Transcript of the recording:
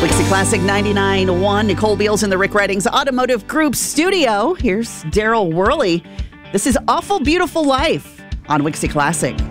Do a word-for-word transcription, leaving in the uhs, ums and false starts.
Wixie Classic ninety-nine point one. Nicole Beals in the Rick Reddings Automotive Group studio. Here's Daryl Worley. This is Awful Beautiful Life on Wixie Classic.